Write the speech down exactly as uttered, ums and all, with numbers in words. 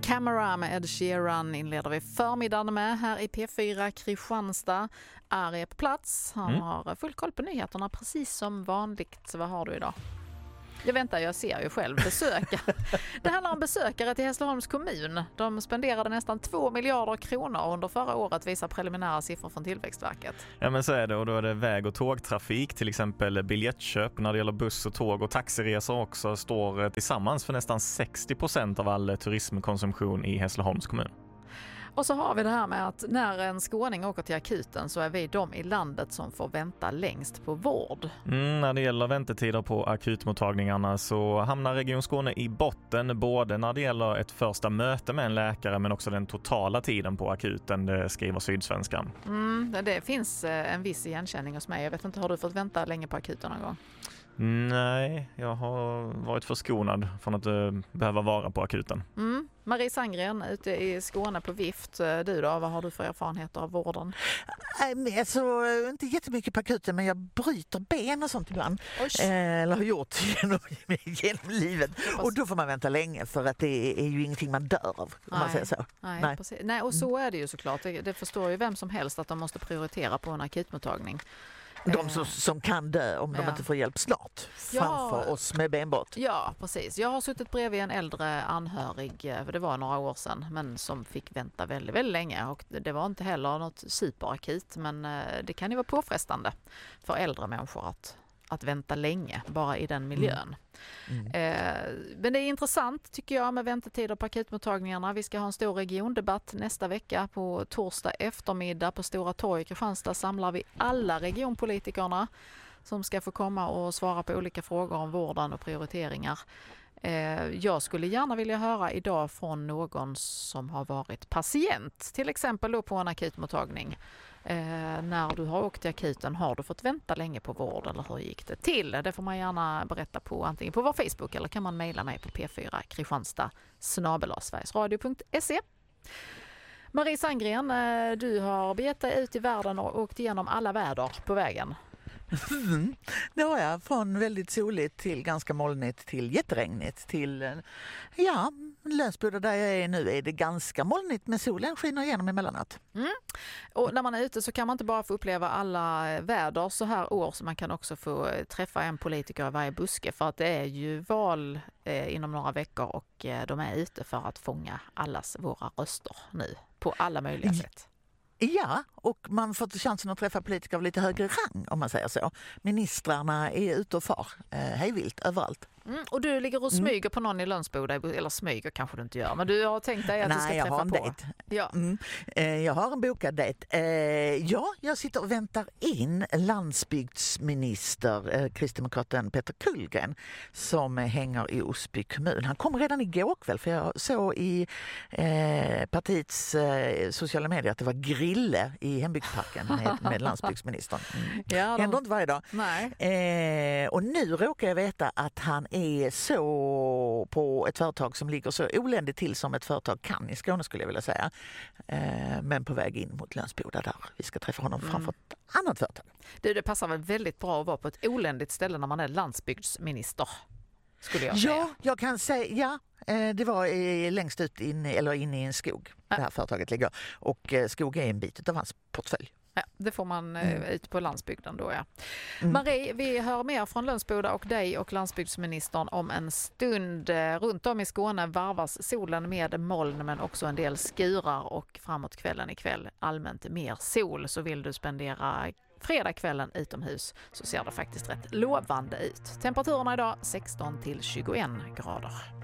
Camera med Ed Sheeran inleder vi förmiddagen med här i P fyra Kristianstad. Ari är på plats. Han mm. har full koll på nyheterna precis som vanligt. Vad har du idag? Jag väntar, jag ser ju själv besökare. Det handlar om besökare till Hässleholms kommun. De spenderade nästan två miljarder kronor under förra året, visar preliminära siffror från Tillväxtverket. Ja, men så är det, och då är det väg- och tågtrafik, till exempel biljettköp när det gäller buss och tåg och taxiresor också, står tillsammans för nästan sextio procent av all turismkonsumtion i Hässleholms kommun. Och så har vi det här med att när en skåning åker till akuten så är vi de i landet som får vänta längst på vård. Mm, när det gäller väntetider på akutmottagningarna så hamnar Region Skåne i botten, både när det gäller ett första möte med en läkare men också den totala tiden på akuten, det skriver Sydsvenskan. Mm, det finns en viss igenkänning hos mig. Jag vet inte, har du fått vänta länge på akuten någon gång? Nej, jag har varit förskonad från att uh, behöva vara på akuten. Mm. Marie Sandgren ute i Skåne på Vift. Du då, vad har du för erfarenheter av vården? Alltså, inte jättemycket på akuten, men jag bryter ben och sånt ibland. Eh, eller har gjort genom, genom livet. Och då får man vänta länge för att det är ju ingenting man dör av, om man säger så. Nej, Nej. Precis. Nej, och så är det ju såklart. Det, det förstår ju vem som helst att de måste prioritera på en akutmottagning. De som, som kan dö om ja. de inte får hjälp snart framför ja. oss med benbrott. Ja, precis. Jag har suttit bredvid en äldre anhörig, för det var några år sedan, men som fick vänta väldigt, väldigt länge. Och det var inte heller något superakut, men det kan ju vara påfrestande för äldre människor att, att vänta länge bara i den miljön. Mm. Eh, men det är intressant tycker jag med väntetider på akutmottagningarna. Vi ska ha en stor regiondebatt nästa vecka på torsdag eftermiddag på Stora torg i Kristianstad. Samlar vi alla regionpolitikerna som ska få komma och svara på olika frågor om vården och prioriteringar. Eh, jag skulle gärna vilja höra idag från någon som har varit patient, till exempel då på en akutmottagning. Eh, när du har åkt till akuten, har du fått vänta länge på vård eller hur gick det till? Det får man gärna berätta på antingen på vår Facebook eller kan man mejla mig på p fyra kristianstad snabel-a sverigesradio punkt se. Marie Sandgren, eh, du har begett dig ut i världen och åkt igenom alla väder på vägen. Mm, det har jag. Från väldigt soligt till ganska molnigt till jätteregnigt till, ja, Lönsboda där jag är nu är det ganska molnigt med solen skiner igenom emellanåt. Mm. Och när man är ute så kan man inte bara få uppleva alla väder så här år, så man kan också få träffa en politiker i varje buske, för att det är ju val eh, inom några veckor och eh, de är ute för att fånga allas våra röster nu på alla möjliga sätt. Ja, och man får chansen att träffa politiker av lite högre rang om man säger så. Ministrarna är ute och far eh, hejvilt överallt. Mm, och du ligger och smyger mm. på någon i Lönsboda, eller smyger kanske du inte gör, men du har tänkt dig att Nej, du ska jag träffa har en på. dejt. Ja. Mm. Eh, jag har en bokad dejt. Eh, ja, jag sitter och väntar in landsbygdsminister, eh, kristdemokraten Peter Kullgren, som eh, hänger i Osby kommun. Han kom redan igår kväll, för jag såg i eh, partiets eh, sociala medier att det var grille i hembygdsparken med, med landsbygdsministern. Mm. Ja, de... Händer inte varje dag. Nej. Eh, och nu råkar jag veta att han är så på ett företag som ligger så oländigt till som ett företag kan i Skåne, skulle jag vilja säga. Eh, men på väg in mot Lönsboda där vi ska träffa honom mm. framför ett annat företag. Det, det passar väl väldigt bra att vara på ett oländigt ställe när man är landsbygdsminister, skulle jag säga. Ja, jag kan säga, ja. Det var längst ut in, eller in i en skog ja. Det här företaget ligger. Och skog är en bit av hans portfölj. Ja, det får man mm. ut på landsbygden då, ja. Mm. Marie, vi hör mer från Lönsboda och dig och landsbygdsministern om en stund. Runt om i Skåne varvas solen med moln, men också en del skurar, och framåt kvällen ikväll allmänt mer sol. Så vill du spendera fredagskvällen utomhus så ser det faktiskt rätt lovande ut. Temperaturerna idag sexton till tjugoett grader.